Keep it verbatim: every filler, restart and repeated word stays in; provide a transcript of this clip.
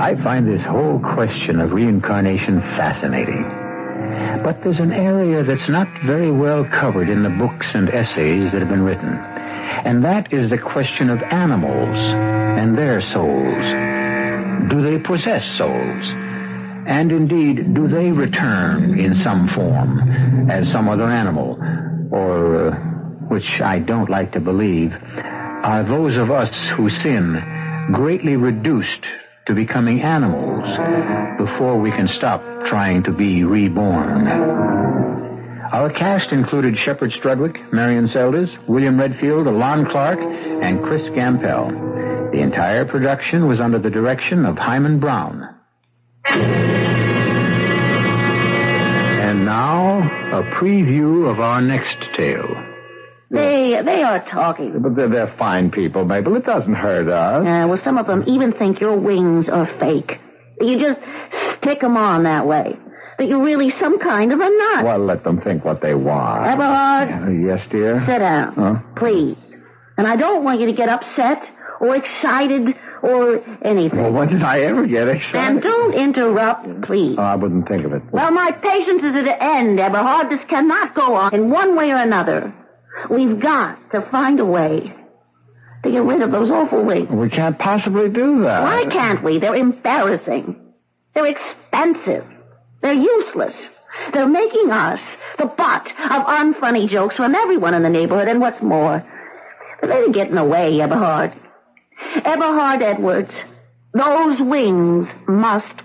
I find this whole question of reincarnation fascinating. But there's an area that's not very well covered in the books and essays that have been written. And that is the question of animals and their souls. Do they possess souls? And indeed, do they return in some form as some other animal? Or, uh, which I don't like to believe, are those of us who sin greatly reduced to becoming animals before we can stop trying to be reborn? Our cast included Shepard Strudwick, Marion Seldes, William Redfield, Alon Clark, and Chris Gampel. The entire production was under the direction of Hyman Brown. And now, a preview of our next tale. They they are talking. But they're, they're fine people, Mabel. It doesn't hurt us. Uh, well, some of them even think your wings are fake. You just stick them on that way. That you're really some kind of a nut. Well, let them think what they want. Eberhard? Uh, yes, dear? Sit down, Huh? please. And I don't want you to get upset or excited or anything. Well, when did I ever get excited? And don't interrupt, please. Oh, I wouldn't think of it. Well, my patience is at an end, Eberhard. This cannot go on in one way or another. We've got to find a way to get rid of those awful wings. We can't possibly do that. Why can't we? They're embarrassing. They're expensive. They're useless. They're making us the butt of unfunny jokes from everyone in the neighborhood, and what's more, they're getting away, Eberhard. Eberhard Edwards, those wings must